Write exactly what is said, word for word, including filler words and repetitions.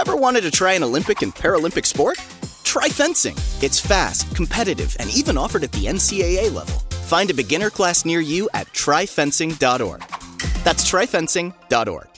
Ever wanted to try an Olympic and Paralympic sport? Try fencing. It's fast, competitive, and even offered at the N C double A level. Find a beginner class near you at try fencing dot org. That's try fencing dot org.